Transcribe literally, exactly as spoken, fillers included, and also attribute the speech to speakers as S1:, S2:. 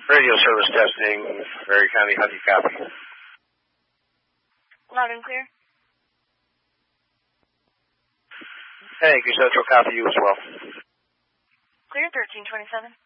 S1: Radio service testing, Berry County, how do you copy?
S2: Loud and clear.
S1: Thank you, Central, copy you as well.
S2: Clear, thirteen twenty-seven.